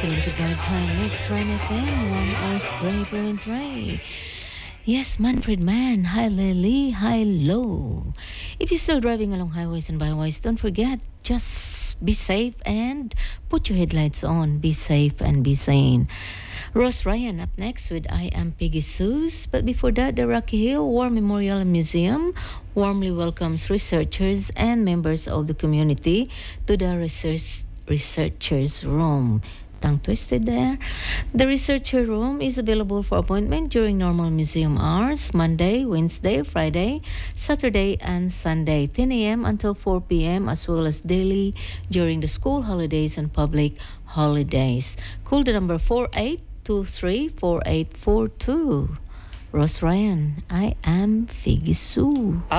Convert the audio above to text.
listening to Guide Time Mix Rain FM 103.3. Yes, Manfred Man. Hi, Lily. Hi, Low. If you're still driving along highways and byways, don't forget, just be safe and put your headlights on. Be safe and be sane. Ross Ryan up next with I Am Piggy Seuss. But before that, the Rocky Hill War Memorial and Museum warmly welcomes researchers and members of the community to the researchers room. Tongue twisted there. The researcher room is available for appointment during normal museum hours, Monday, Wednesday, Friday, Saturday, and Sunday, 10 a.m. until 4 p.m., as well as daily during the school holidays and public holidays. Call the number 4823-4842. Ross Ryan, I am Figgy Sue.